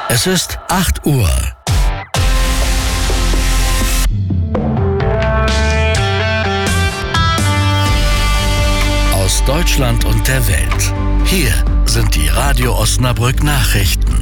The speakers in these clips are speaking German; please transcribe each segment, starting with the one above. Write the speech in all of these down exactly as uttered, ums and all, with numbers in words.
Es ist acht Uhr. Aus Deutschland und der Welt. Hier sind die Radio Osnabrück Nachrichten.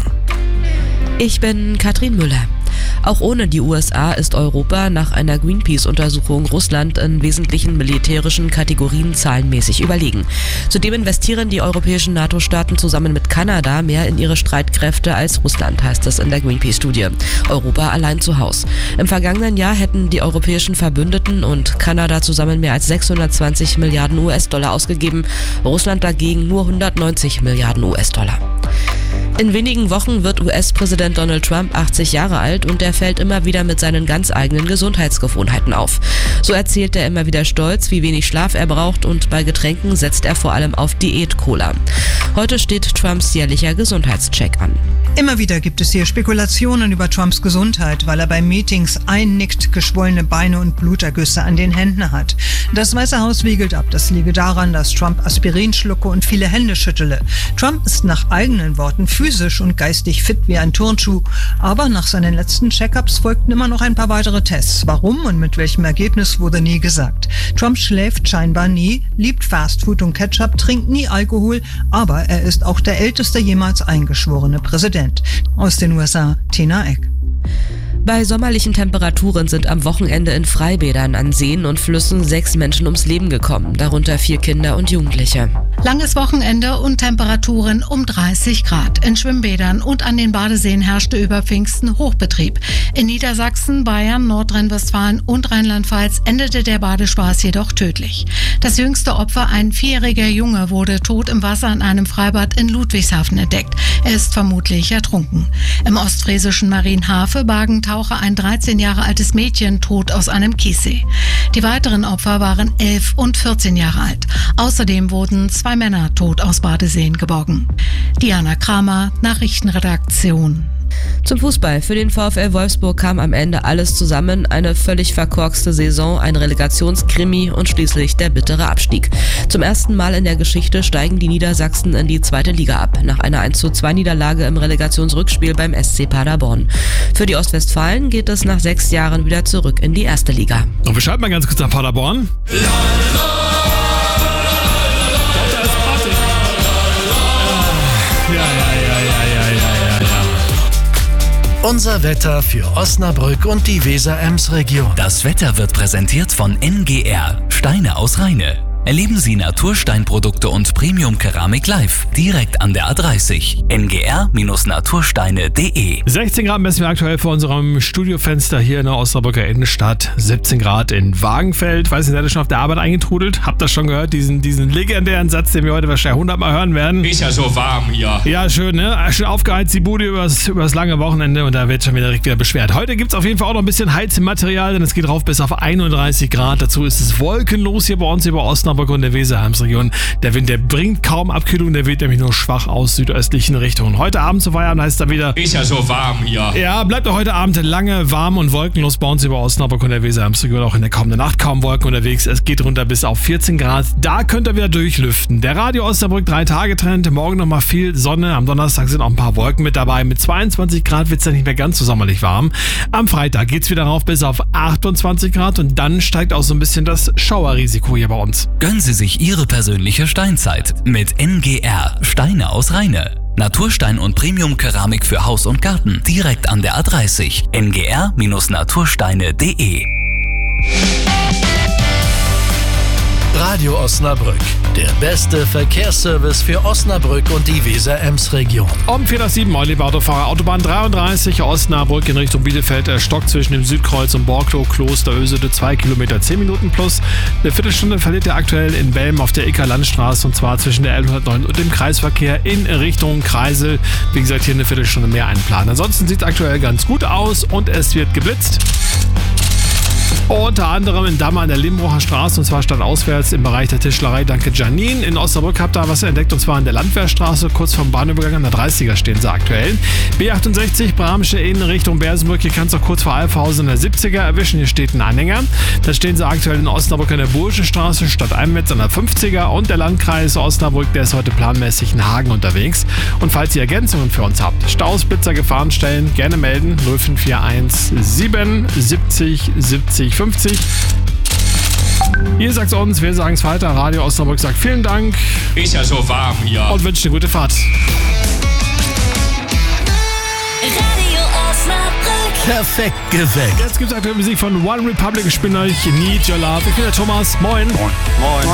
Ich bin Katrin Müller. Auch ohne die U S A ist Europa nach einer Greenpeace-Untersuchung Russland in wesentlichen militärischen Kategorien zahlenmäßig überlegen. Zudem investieren die europäischen NATO-Staaten zusammen mit Kanada mehr in ihre Streitkräfte als Russland, heißt es in der Greenpeace-Studie. Europa allein zu Haus. Im vergangenen Jahr hätten die europäischen Verbündeten und Kanada zusammen mehr als sechshundertzwanzig Milliarden U S-Dollar ausgegeben, Russland dagegen nur hundertneunzig Milliarden U S-Dollar. In wenigen Wochen wird U S-Präsident Donald Trump achtzig Jahre alt und er fällt immer wieder mit seinen ganz eigenen Gesundheitsgewohnheiten auf. So erzählt er immer wieder stolz, wie wenig Schlaf er braucht und bei Getränken setzt er vor allem auf Diät-Cola. Heute steht Trumps jährlicher Gesundheitscheck an. Immer wieder gibt es hier Spekulationen über Trumps Gesundheit, weil er bei Meetings einnickt, geschwollene Beine und Blutergüsse an den Händen hat. Das Weiße Haus wiegelt ab, das liege daran, dass Trump Aspirin schlucke und viele Hände schüttele. Trump ist nach eigenen Worten physisch und geistig fit wie ein Turnschuh, aber nach seinen letzten Check-ups folgten immer noch ein paar weitere Tests. Warum und mit welchem Ergebnis wurde nie gesagt. Trump schläft scheinbar nie, liebt Fastfood und Ketchup, trinkt nie Alkohol, aber er ist auch der älteste jemals eingeschworene Präsident. Aus den U S A, Tina Eck. Bei sommerlichen Temperaturen sind am Wochenende in Freibädern an Seen und Flüssen sechs Menschen ums Leben gekommen, darunter vier Kinder und Jugendliche. Langes Wochenende und Temperaturen um dreißig Grad. In Schwimmbädern und an den Badeseen herrschte über Pfingsten Hochbetrieb. In Niedersachsen, Bayern, Nordrhein-Westfalen und Rheinland-Pfalz endete der Badespaß jedoch tödlich. Das jüngste Opfer, ein vierjähriger Junge, wurde tot im Wasser in einem Freibad in Ludwigshafen entdeckt. Er ist vermutlich ertrunken. Im ostfriesischen Marienhafe bargen Taucher ein dreizehn Jahre altes Mädchen tot aus einem Kiessee. Die weiteren Opfer waren elf und vierzehn Jahre alt. Außerdem wurden zwei Männer tot aus Badeseen geborgen. Diana Kramer, Nachrichtenredaktion. Zum Fußball. Für den VfL Wolfsburg kam am Ende alles zusammen. Eine völlig verkorkste Saison, ein Relegationskrimi und schließlich der bittere Abstieg. Zum ersten Mal in der Geschichte steigen die Niedersachsen in die zweite Liga ab, nach einer eins zu zwei Niederlage im Relegationsrückspiel beim S C Paderborn. Für die Ostwestfalen geht es nach sechs Jahren wieder zurück in die erste Liga. Und wir schalten mal ganz kurz nach Paderborn. Ja, ja, ja, ja, ja, ja, ja. Unser Wetter für Osnabrück und die Weser-Ems-Region. Das Wetter wird präsentiert von N G R, Steine aus Rheine. Erleben Sie Natursteinprodukte und Premium-Keramik live, direkt an der A dreißig. N G R Natursteine punkt de. sechzehn Grad messen wir aktuell vor unserem Studiofenster hier in der Osnabrücker Innenstadt. siebzehn Grad in Wagenfeld. Weiß nicht, seid ihr schon auf der Arbeit eingetrudelt? Habt ihr schon gehört? Diesen, diesen legendären Satz, den wir heute wahrscheinlich hundertmal hören werden. Ist ja so warm hier. Ja, schön, ne? Schön aufgeheizt die Bude übers, übers lange Wochenende und da wird schon wieder direkt wieder beschwert. Heute gibt es auf jeden Fall auch noch ein bisschen Heizmaterial, denn es geht rauf bis auf einunddreißig Grad. Dazu ist es wolkenlos hier bei uns über Osnabrück und der Weser-Ems-Region. Der Wind, der bringt kaum Abkühlung, der weht nämlich nur schwach aus südöstlichen Richtungen. Heute Abend zu Feierabend heißt es wieder... Ist ja so warm hier. Ja, bleibt auch heute Abend lange warm und wolkenlos bei uns über Osnabrück und der Weser-Ems-Region. Auch in der kommenden Nacht kaum Wolken unterwegs. Es geht runter bis auf vierzehn Grad. Da könnt ihr wieder durchlüften. Der Radio Osnabrück drei Tage Trend. Morgen nochmal viel Sonne. Am Donnerstag sind auch ein paar Wolken mit dabei. Mit zweiundzwanzig Grad wird es dann nicht mehr ganz so sommerlich warm. Am Freitag geht es wieder rauf bis auf achtundzwanzig Grad und dann steigt auch so ein bisschen das Schauerrisiko hier bei uns. Gönnen Sie sich Ihre persönliche Steinzeit mit N G R, Steine aus Rheine. Naturstein und Premium-Keramik für Haus und Garten, direkt an der A dreißig. N G R Natursteine punkt de. Radio Osnabrück, der beste Verkehrsservice für Osnabrück und die Weser-Ems-Region. Um vier nach sieben, mein lieber Autofahrer, Autobahn dreiunddreißig, Osnabrück in Richtung Bielefeld, der Stock zwischen dem Südkreuz und Borklow, Kloster Ösede, zwei Kilometer, zehn Minuten plus. Eine Viertelstunde verliert er aktuell in Belm auf der Icker-Landstraße und zwar zwischen der L hundertneun und dem Kreisverkehr in Richtung Kreisel. Wie gesagt, hier eine Viertelstunde mehr einplanen. Ansonsten sieht es aktuell ganz gut aus und es wird geblitzt. Unter anderem in Damme an der Limbrucher Straße, und zwar stadtauswärts im Bereich der Tischlerei Danke Janine. In Osnabrück habt ihr was entdeckt, und zwar an der Landwehrstraße, kurz vom Bahnübergang an der dreißiger stehen sie aktuell. B achtundsechzig Bramsche in Richtung Bersenbrück, hier kannst du auch kurz vor Alfhausen in der siebziger erwischen, hier steht ein Anhänger. Da stehen sie aktuell in Osnabrück an der Burschenstraße, statt Einmetz an der fünfziger, und der Landkreis Osnabrück, der ist heute planmäßig in Hagen unterwegs. Und falls ihr Ergänzungen für uns habt, Staus, Blitzer, Gefahrenstellen, gerne melden, null fünf vier eins sieben siebzig siebzig fünfzig. Ihr sagt's uns, wir sagen's weiter. Radio Osnabrück sagt vielen Dank. Ist ja so warm hier. Und wünscht eine gute Fahrt. Radio Osnabrück. Perfekt geweckt. Jetzt gibt's aktuelle Musik von One Republic. Ich bin euch Need Your Love. Ich bin der Thomas. Moin. Moin. Moin.